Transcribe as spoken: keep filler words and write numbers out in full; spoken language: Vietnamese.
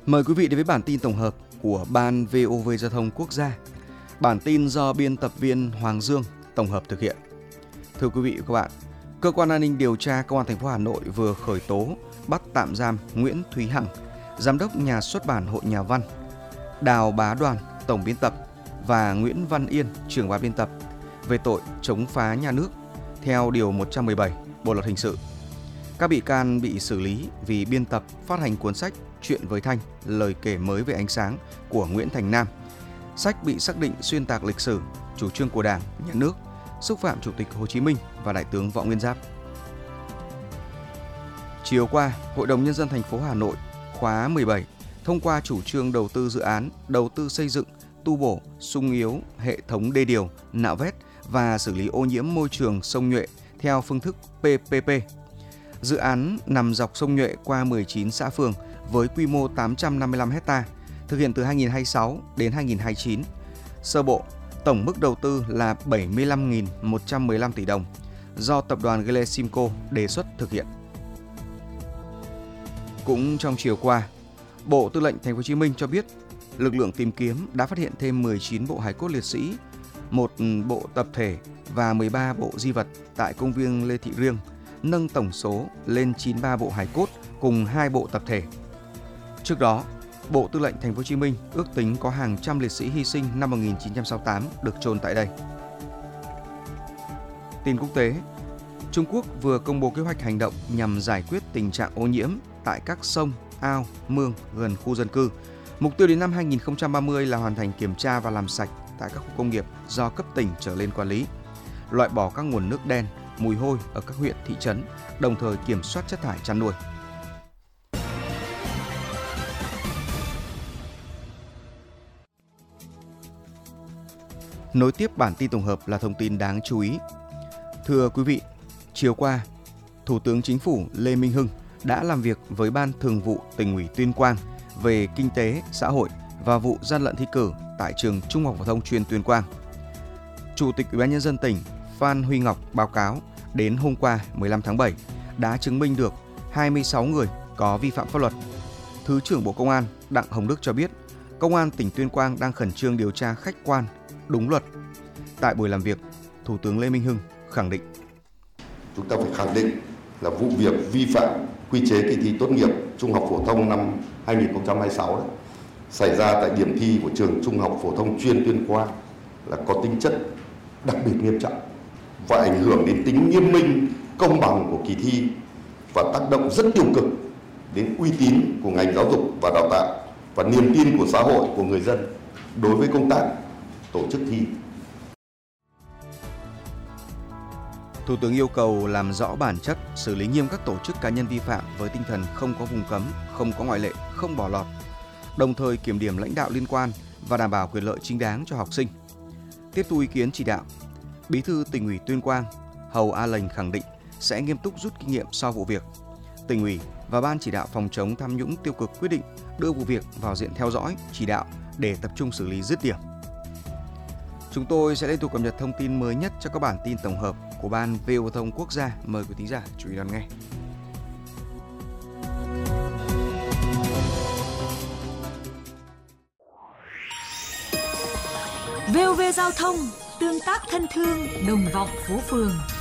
Mời quý vị đến với bản tin tổng hợp của Ban vê o vê Giao thông Quốc gia. Bản tin do biên tập viên Hoàng Dương tổng hợp thực hiện. Thưa quý vị và các bạn, Cơ quan An ninh Điều tra Công an thành phố Hà Nội vừa khởi tố, bắt tạm giam Nguyễn Thúy Hằng, Giám đốc Nhà xuất bản Hội Nhà văn, Đào Bá Đoàn, Tổng biên tập và Nguyễn Văn Yên, trưởng ban biên tập về tội chống phá nhà nước theo Điều một trăm mười bảy Bộ Luật Hình sự. Các bị can bị xử lý vì biên tập, phát hành cuốn sách Chuyện với Thanh, lời kể mới về ánh sáng của Nguyễn Thành Nam. Sách bị xác định xuyên tạc lịch sử, chủ trương của Đảng, Nhà nước, xúc phạm Chủ tịch Hồ Chí Minh và Đại tướng Võ Nguyên Giáp. Chiều qua, Hội đồng Nhân dân thành phố Hà Nội khóa mười bảy thông qua chủ trương đầu tư dự án, đầu tư xây dựng, tu bổ, sung yếu hệ thống đê điều, nạo vét và xử lý ô nhiễm môi trường sông Nhuệ theo phương thức pê pê pê. Dự án nằm dọc sông Nhuệ qua mười chín xã phường với quy mô tám trăm năm mươi lăm ha, thực hiện từ hai nghìn không trăm hai mươi sáu đến hai nghìn không trăm hai mươi chín. Sơ bộ, tổng mức đầu tư là bảy mươi lăm nghìn một trăm mười lăm tỷ đồng do tập đoàn Gelesimco đề xuất thực hiện. Cũng trong chiều qua, Bộ Tư lệnh Thành phố Hồ Chí Minh cho biết lực lượng tìm kiếm đã phát hiện thêm mười chín bộ hài cốt liệt sĩ, một bộ tập thể và mười ba bộ di vật tại công viên Lê Thị Riêng, nâng tổng số lên chín mươi ba bộ hài cốt cùng hai bộ tập thể. Trước đó, Bộ Tư lệnh Thành phố Hồ Chí Minh ước tính có hàng trăm liệt sĩ hy sinh năm một nghìn chín trăm sáu mươi tám được chôn tại đây. Tin quốc tế, Trung Quốc vừa công bố kế hoạch hành động nhằm giải quyết tình trạng ô nhiễm tại các sông, ao, mương gần khu dân cư. Mục tiêu đến năm hai nghìn không trăm ba mươi là hoàn thành kiểm tra và làm sạch tại các khu công nghiệp do cấp tỉnh trở lên quản lý, loại bỏ các nguồn nước đen, mùi hôi ở các huyện, thị trấn, đồng thời kiểm soát chất thải chăn nuôi. Nối tiếp bản tin tổng hợp là thông tin đáng chú ý. Thưa quý vị, chiều qua, Thủ tướng Chính phủ Lê Minh Hưng đã làm việc với Ban Thường vụ Tỉnh ủy Tuyên Quang về kinh tế, xã hội và vụ gian lận thi cử tại trường Trung học phổ thông chuyên Tuyên Quang. Chủ tịch Ủy ban Nhân dân tỉnh Phan Huy Ngọc báo cáo đến hôm qua mười lăm tháng bảy đã chứng minh được hai mươi sáu người có vi phạm pháp luật. Thứ trưởng Bộ Công an Đặng Hồng Đức cho biết, Công an tỉnh Tuyên Quang đang khẩn trương điều tra khách quan, đúng luật. Tại buổi làm việc, Thủ tướng Lê Minh Hưng khẳng định: Chúng ta phải khẳng định là vụ việc vi phạm quy chế kỳ thi tốt nghiệp trung học phổ thông năm hai nghìn không trăm hai mươi sáu đó, xảy ra tại điểm thi của trường Trung học phổ thông chuyên Tuyên Quang là có tính chất đặc biệt nghiêm trọng và ảnh hưởng đến tính nghiêm minh, công bằng của kỳ thi và tác động rất tiêu cực đến uy tín của ngành giáo dục và đào tạo và niềm tin của xã hội, của người dân đối với công tác tổ chức thi. Thủ tướng yêu cầu làm rõ bản chất, xử lý nghiêm các tổ chức cá nhân vi phạm với tinh thần không có vùng cấm, không có ngoại lệ, không bỏ lọt, đồng thời kiểm điểm lãnh đạo liên quan và đảm bảo quyền lợi chính đáng cho học sinh. Tiếp thu ý kiến chỉ đạo, Bí thư Tỉnh ủy Tuyên Quang Hầu A Lệnh khẳng định sẽ nghiêm túc rút kinh nghiệm sau vụ việc. Tỉnh ủy và Ban chỉ đạo phòng chống tham nhũng tiêu cực quyết định đưa vụ việc vào diện theo dõi, chỉ đạo để tập trung xử lý dứt điểm. Chúng tôi sẽ liên tục cập nhật thông tin mới nhất cho các bản tin tổng hợp của Ban vê o vê Giao thông Quốc gia. Mời quý thính giả chú ý đón nghe. vê o vê Giao thông, tương tác thân thương, đồng vọng phố phường.